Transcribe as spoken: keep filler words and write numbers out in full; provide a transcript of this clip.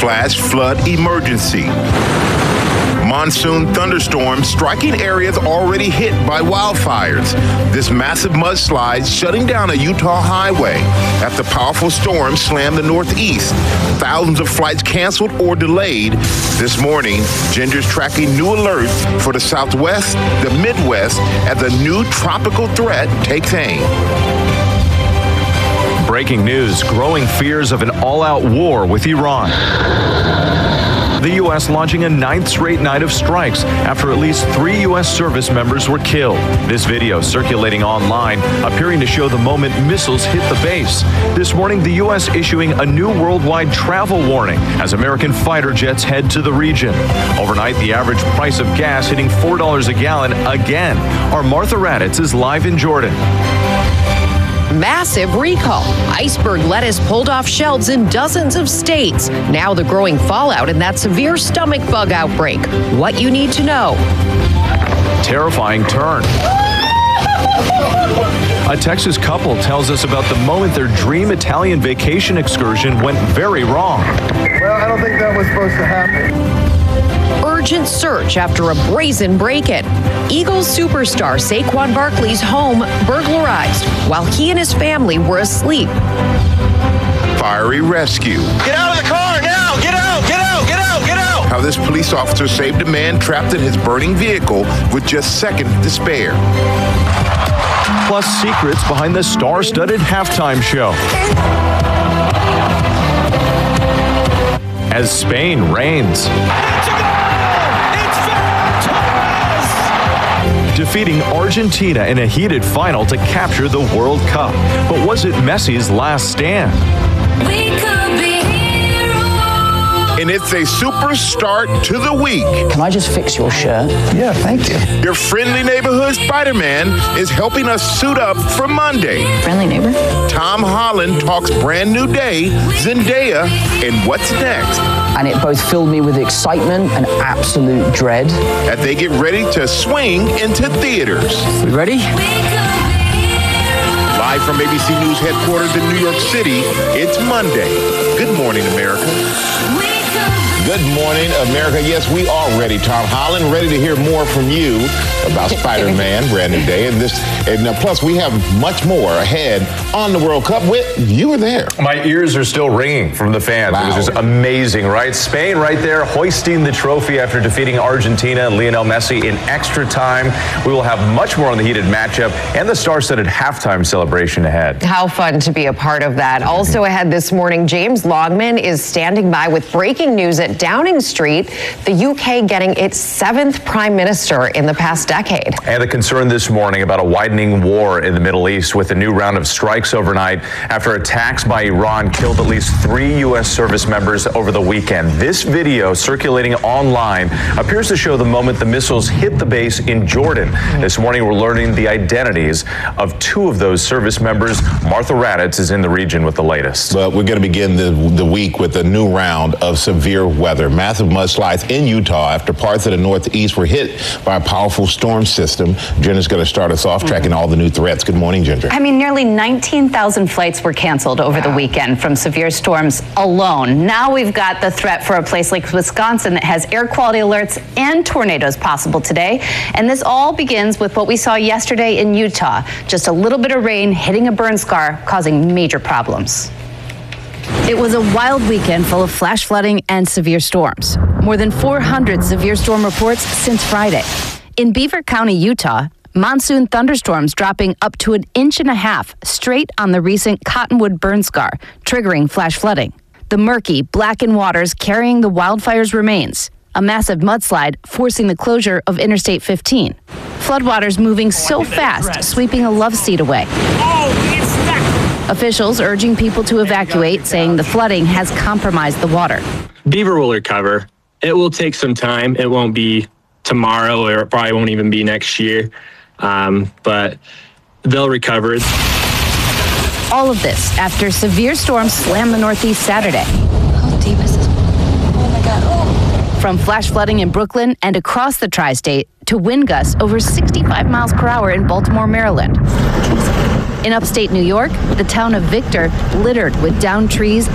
flash flood emergency. Monsoon thunderstorms striking areas already hit by wildfires. This massive mudslide shutting down a Utah highway after powerful storms slammed the Northeast. Thousands of flights canceled or delayed. This morning, Ginger's tracking new alerts for the Southwest, the Midwest, as a new tropical threat takes aim. Breaking news, growing fears of an all-out war with Iran. The U S launching a ninth straight night of strikes after at least three U S service members were killed. This video circulating online appearing to show the moment missiles hit the base. This morning, the U S issuing a new worldwide travel warning as American fighter jets head to the region. Overnight, the average price of gas hitting four dollars a gallon again. Our Martha Raddatz is live in Jordan. Massive recall. Iceberg lettuce pulled off shelves in dozens of states. Now the growing fallout in that severe stomach bug outbreak. What you need to know. Terrifying turn. A Texas couple tells us about the moment their dream Italian vacation excursion went very wrong. Well, I don't think that was supposed to happen. Urgent search after a brazen break-in. Eagles superstar Saquon Barkley's home burglarized while he and his family were asleep. Fiery rescue. Get out of the car now! Get out! Get out! Get out! Get out! How this police officer saved a man trapped in his burning vehicle with just seconds to spare. Plus secrets behind the star-studded halftime show. As Spain reigns. Defeating Argentina in a heated final to capture the World Cup. But was it Messi's last stand? We could be heroes. And it's a super start to the week. Can I just fix your shirt? Yeah, thank you. Your friendly neighborhood Spider-Man is helping us suit up for Monday. Friendly neighbor? Tom Holland talks brand new day, Zendaya, and what's next. And it both filled me with excitement and absolute dread. As they get ready to swing into theaters. We ready? Live from A B C News headquarters in New York City, it's Monday. Good morning, America. Good morning, America. Yes, we are ready. Tom Holland, ready to hear more from you about Spider-Man, brand new day. And this, and uh, plus, we have much more ahead on the World Cup. With you were there. My ears are still ringing from the fans. Wow. It was just amazing, right? Spain right there hoisting the trophy after defeating Argentina and Lionel Messi in extra time. We will have much more on the heated matchup and the star-studded halftime celebration ahead. How fun to be a part of that. Also ahead this morning, James Longman is standing by with breaking news at Downing Street, the U K getting its seventh prime minister in the past decade. And the concern this morning about a widening war in the Middle East with a new round of strikes overnight after attacks by Iran killed at least three U S service members over the weekend. This video circulating online appears to show the moment the missiles hit the base in Jordan. This morning we're learning the identities of two of those service members. Martha Raddatz is in the region with the latest. But we're going to begin the, the week with a new round of severe weather. Massive mudslides in Utah after parts of the Northeast were hit by a powerful storm system. Ginger's going to start us off tracking all the new threats. Good morning, Ginger. I mean, nearly nineteen thousand flights were canceled over wow. the weekend from severe storms alone. Now we've got the threat for a place like Wisconsin that has air quality alerts and tornadoes possible today. And this all begins with what we saw yesterday in Utah. Just a little bit of rain hitting a burn scar, causing major problems. It was a wild weekend full of flash flooding and severe storms. More than four hundred severe storm reports since Friday. In Beaver County, Utah, monsoon thunderstorms dropping up to an inch and a half straight on the recent Cottonwood burn scar, triggering flash flooding. The murky, blackened waters carrying the wildfire's remains. A massive mudslide forcing the closure of Interstate fifteen. Floodwaters moving so fast, sweeping a love seat away. Officials urging people to evacuate, saying the flooding has compromised the water. Beaver will recover. It will take some time. It won't be tomorrow, or it probably won't even be next year, um, but they'll recover. All of this after severe storms slammed the Northeast Saturday. How deep is this? Oh my God. Oh. From flash flooding in Brooklyn and across the tri-state to wind gusts over sixty-five miles per hour in Baltimore, Maryland. In upstate New York, the town of Victor littered with downed trees